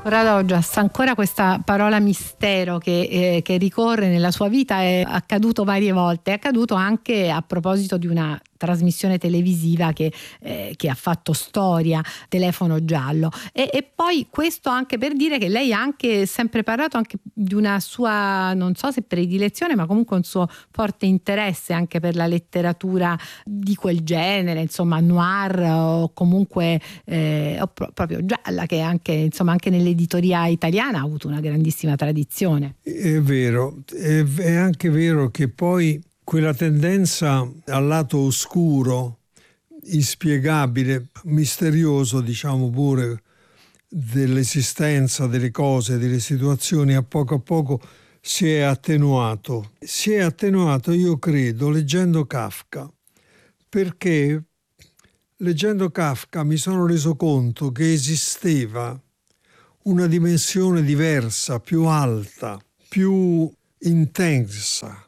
Corrado Augias, ancora questa parola mistero che ricorre nella sua vita, è accaduto varie volte, è accaduto anche a proposito di una trasmissione televisiva che ha fatto storia, Telefono Giallo, e poi questo anche per dire che lei ha anche sempre parlato anche di una sua, non so se predilezione, ma comunque un suo forte interesse anche per la letteratura di quel genere, insomma noir o comunque proprio gialla, che anche, insomma, anche nell'editoria italiana ha avuto una grandissima tradizione. È vero, è anche vero che poi quella tendenza al lato oscuro, inspiegabile, misterioso, diciamo pure, dell'esistenza delle cose, delle situazioni, a poco si è attenuato. Si è attenuato, io credo, leggendo Kafka, perché leggendo Kafka mi sono reso conto che esisteva una dimensione diversa, più alta, più intensa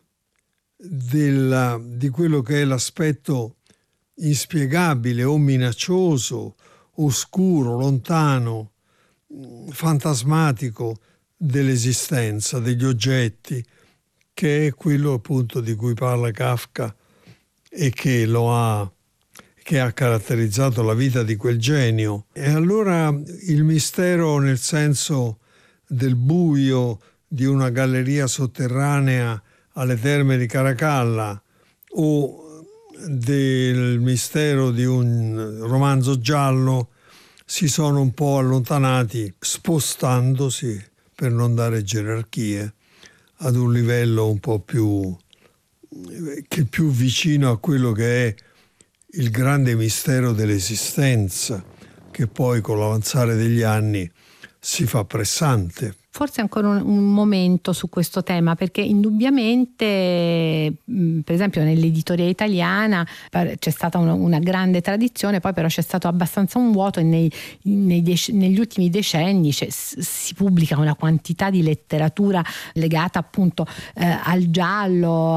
di quello che è l'aspetto inspiegabile o minaccioso, oscuro, lontano, fantasmatico dell'esistenza, degli oggetti, che è quello appunto di cui parla Kafka e che ha caratterizzato la vita di quel genio. E allora il mistero, nel senso del buio di una galleria sotterranea alle terme di Caracalla, o del mistero di un romanzo giallo, si sono un po' allontanati, spostandosi, per non dare gerarchie, ad un livello un po' più vicino a quello che è il grande mistero dell'esistenza, che poi con l'avanzare degli anni si fa pressante. Forse ancora un momento su questo tema, perché indubbiamente, per esempio nell'editoria italiana c'è stata una grande tradizione, poi però c'è stato abbastanza un vuoto, e negli ultimi decenni si pubblica una quantità di letteratura legata appunto al giallo,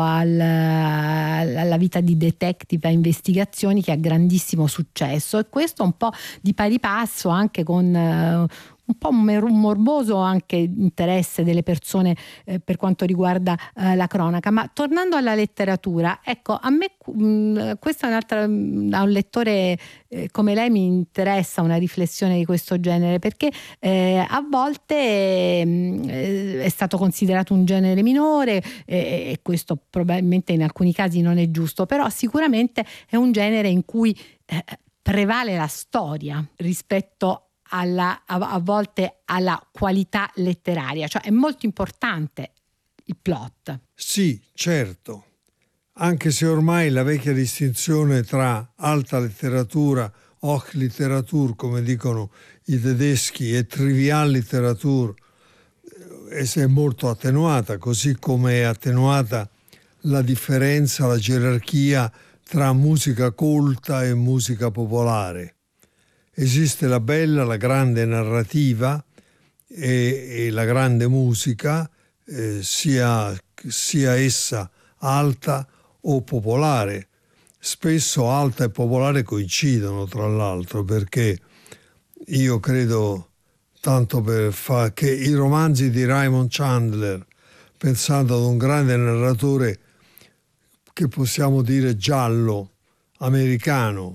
alla vita di detective, a investigazioni, che ha grandissimo successo, e questo un po' di pari passo anche con un po' un morboso anche interesse delle persone per quanto riguarda la cronaca. Ma tornando alla letteratura, ecco, a me questa è un'altra, da un lettore come lei mi interessa una riflessione di questo genere, perché a volte è stato considerato un genere minore, e questo probabilmente in alcuni casi non è giusto, però sicuramente è un genere in cui prevale la storia rispetto a volte alla qualità letteraria, cioè è molto importante il plot. Sì, certo, anche se ormai la vecchia distinzione tra alta letteratura, Hochliteratur, come dicono i tedeschi, e Trivialliteratur è molto attenuata, così come è attenuata la differenza, la gerarchia tra musica colta e musica popolare. Esiste la bella, la grande narrativa e la grande musica, sia essa alta o popolare. Spesso alta e popolare coincidono, tra l'altro, perché io credo, tanto che i romanzi di Raymond Chandler, pensando ad un grande narratore che possiamo dire giallo, americano,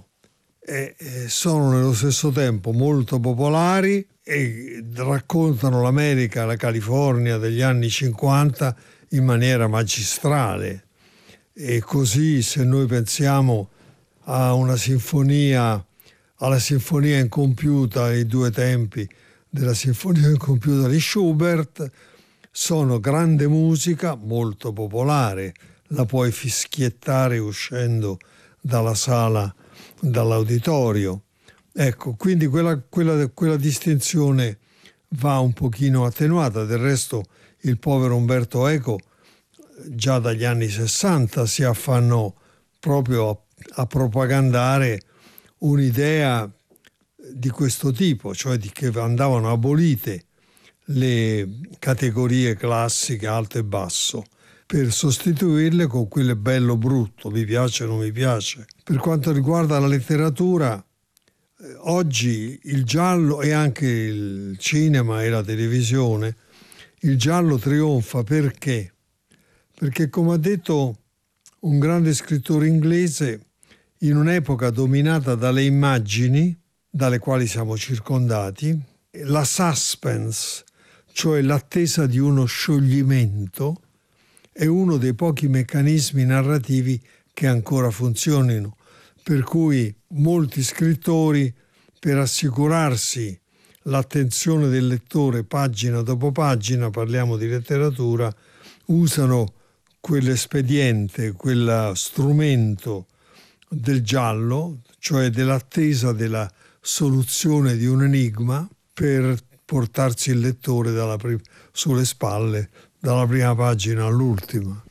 sono nello stesso tempo molto popolari e raccontano l'America, la California degli anni 50 in maniera magistrale. E così, se noi pensiamo a una sinfonia, alla sinfonia incompiuta, i due tempi della sinfonia incompiuta di Schubert, sono grande musica molto popolare, la puoi fischiettare uscendo dalla sala, dall'auditorio. Ecco, quindi quella distinzione va un pochino attenuata. Del resto il povero Umberto Eco già dagli anni 60 si affannò proprio a propagandare un'idea di questo tipo, cioè di che andavano abolite le categorie classiche alto e basso, per sostituirle con quelle bello brutto, mi piace o non mi piace. Per quanto riguarda la letteratura, oggi il giallo e anche il cinema e la televisione, il giallo trionfa perché? Perché, come ha detto un grande scrittore inglese, in un'epoca dominata dalle immagini dalle quali siamo circondati, la suspense, cioè l'attesa di uno scioglimento, è uno dei pochi meccanismi narrativi che ancora funzionino, per cui molti scrittori, per assicurarsi l'attenzione del lettore pagina dopo pagina, parliamo di letteratura, usano quell'espediente, quel strumento del giallo, cioè dell'attesa della soluzione di un enigma, per portarsi il lettore sulle spalle dalla prima pagina all'ultima.